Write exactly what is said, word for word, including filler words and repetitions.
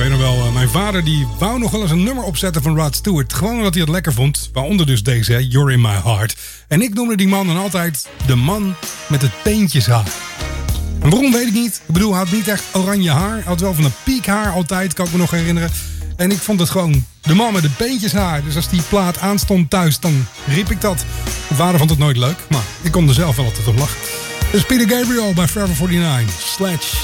weet je nog wel, uh, mijn vader die wou nog wel eens een nummer opzetten van Rod Stewart. Gewoon omdat hij het lekker vond. Waaronder dus deze, hè, You're in my heart. En ik noemde die man dan altijd de man met het peentjeshaar. En waarom weet ik niet. Ik bedoel, hij had niet echt oranje haar. Hij had wel van een piekhaar altijd, kan ik me nog herinneren. En ik vond het gewoon de man met het peentjeshaar. Dus als die plaat aanstond thuis, dan riep ik dat. Mijn vader vond het nooit leuk, maar ik kon er zelf wel altijd op lachen. Dus Peter Gabriel bij Forever forty-nine. Sledge.